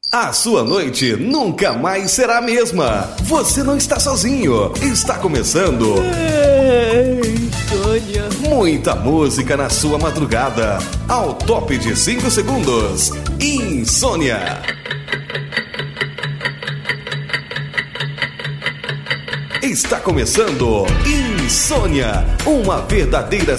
A sua noite nunca mais será a mesma. Você não está sozinho. Está começando. Insônia. Muita música na sua madrugada. Ao top de 5 segundos. Insônia. Está começando Insônia, uma verdadeira